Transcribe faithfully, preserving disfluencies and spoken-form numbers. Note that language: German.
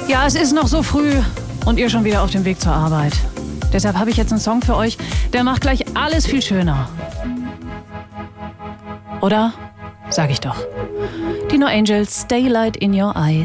Ja, es ist noch so früh und ihr schon wieder auf dem Weg zur Arbeit. Deshalb habe ich jetzt einen Song für euch, der macht gleich alles viel schöner. Oder? Sag ich doch. Die No Angels, Daylight in Your Eyes.